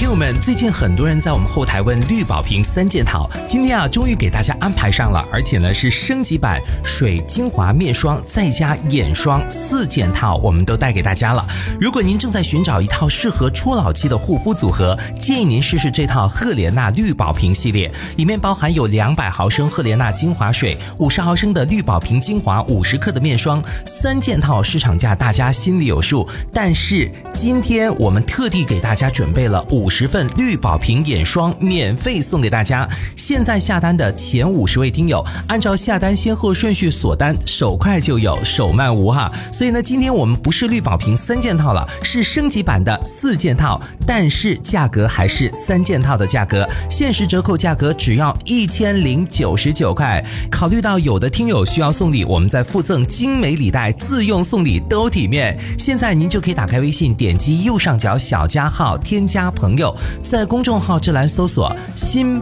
友们，最近很多人在我们后台问绿宝瓶3件套，今天终于给大家安排上了，而且呢是升级版水精华面霜再加眼霜4件套，我们都带给大家了。如果您正在寻找一套适合初老期的护肤组合，建议您试试这套赫莲娜绿宝瓶系列，里面包含有200毫升赫莲娜精华水、50毫升的绿宝瓶精华、50克的面霜，3件套市场价大家心里有数，但是今天我们特地给大家准备了50份绿宝瓶眼霜免费送给大家。现在下单的前50位听友，按照下单先后顺序锁单，手快就有，手慢无哈。所以呢，今天我们不是绿宝瓶3件套了，是升级版的4件套，但是价格还是3件套的价格，限时折扣价格只要1099块。考虑到有的听友需要送礼，我们再附赠精美礼袋，自用送礼都体面。现在您就可以打开微信，点击右上角小加号，添加朋友，在公众号这栏搜索新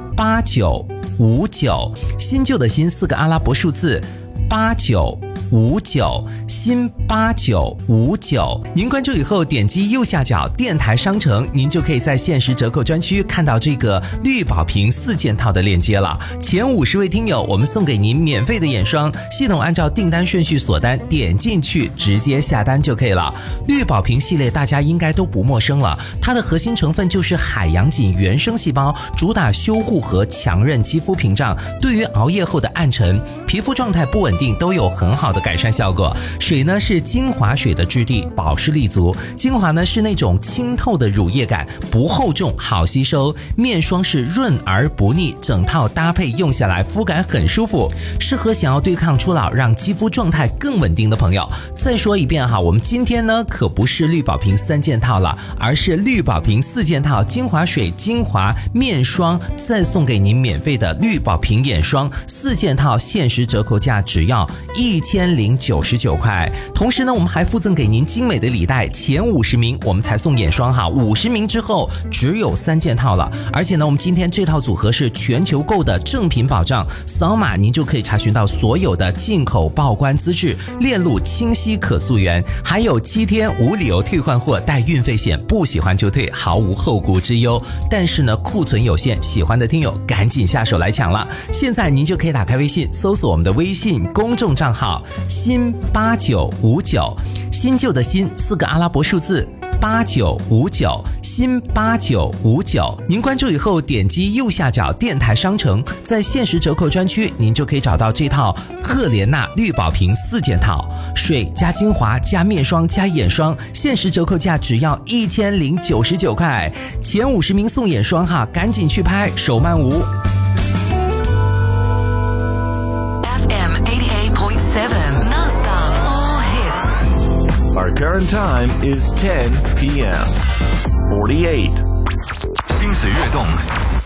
8959，新旧的新4个阿拉伯数字8959，新8959。您关注以后点击右下角电台商城，您就可以在限时折扣专区看到这个绿宝瓶4件套的链接了。前50位听友，我们送给您免费的眼霜，系统按照订单顺序锁单，点进去直接下单就可以了。绿宝瓶系列大家应该都不陌生了，它的核心成分就是海洋锦原生细胞，主打修护和强韧肌肤屏障，对于熬夜后的暗沉、皮肤状态不稳定都有很好的改善效果。水呢是精华水的质地，保湿力足；精华呢是那种清透的乳液感，不厚重，好吸收。面霜是润而不腻，整套搭配用下来肤感很舒服，适合想要对抗初老，让肌肤状态更稳定的朋友。再说一遍哈，我们今天呢可不是绿宝瓶3件套了，而是绿宝瓶4件套，精华水、精华、面霜，再送给您免费的绿宝瓶眼霜4件套，限时折扣价只要1099块。同时呢，我们还附赠给您精美的礼袋，前50名我们才送眼霜哈，50名之后只有3件套了。而且呢，我们今天这套组合是全球购的正品保障，扫码您就可以查询到所有的进口报关资质，链路清晰可溯源，还有7天无理由退换货，带运费险，不喜欢就退，毫无后顾之忧。但是呢，库存有限，喜欢的听友赶紧下手来抢了。现在您就可以打开微信，搜索我们的微信公众账号新8959，新旧的新4个阿拉伯数字8959，新8959。您关注以后点击右下角电台商城，在限时折扣专区您就可以找到这套赫莲娜绿宝瓶4件套，水加精华加面霜加眼霜，限时折扣价只要1099块。前50名送眼霜哈，赶紧去拍，手慢无。 FM 88.7 non-stop all hits. Our current time is 10 p.m. 48. 心随悦动，